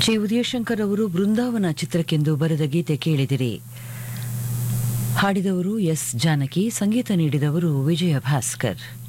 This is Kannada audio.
ಜಿ ಉದಯಶಂಕರ್ ಅವರು ಬೃಂದಾವನ ಚಿತ್ರಕ್ಕೆಂದು ಬರೆದ ಗೀತೆ ಕೇಳಿದಿರಿ. ಹಾಡಿದವರು ಎಸ್ ಜಾನಕಿ, ಸಂಗೀತ ನೀಡಿದವರು ವಿಜಯ ಭಾಸ್ಕರ್.